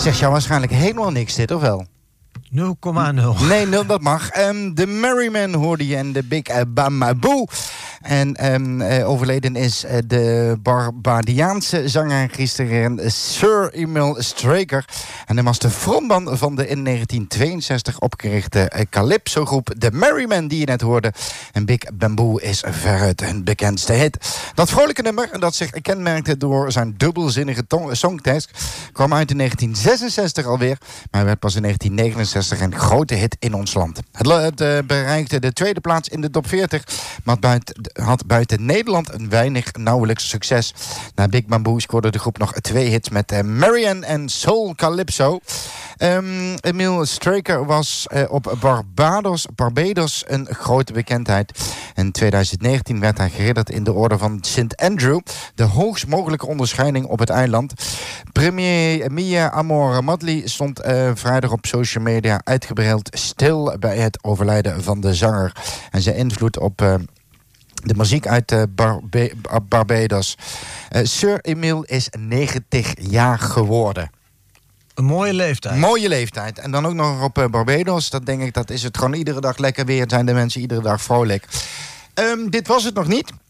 Zegt jou waarschijnlijk helemaal niks dit, of wel? 0,0. Nee, dat mag. De Merrymen hoorde je en de Big Bamboo. En overleden is de Barbadiaanse zanger gisteren Sir Emil Straker. En hij was de frontman van de in 1962 opgerichte Calypso-groep The Merrymen, die je net hoorde. En Big Bamboo is veruit hun bekendste hit. Dat vrolijke nummer, dat zich kenmerkte door zijn dubbelzinnige songtekst, kwam uit in 1966 alweer, maar werd pas in 1969 een grote hit in ons land. Het bereikte de tweede plaats in de top 40, maar had buiten Nederland nauwelijks succes. Na Big Bamboo scoorde de groep nog 2 hits met Marianne en Soul Calypso. Emil Straker was op Barbados een grote bekendheid. In 2019 werd hij geridderd in de orde van St. Andrew, de hoogst mogelijke onderscheiding op het eiland. Premier Mia Amor Madley stond vrijdag op social media uitgebreid stil bij het overlijden van de zanger. En zijn invloed op de muziek uit Barbados. Sir Emil is 90 jaar geworden. Een mooie leeftijd. Mooie leeftijd. En dan ook nog op Barbados. Dat denk ik, dat is het gewoon iedere dag lekker weer. Zijn de mensen iedere dag vrolijk. Dit was het nog niet.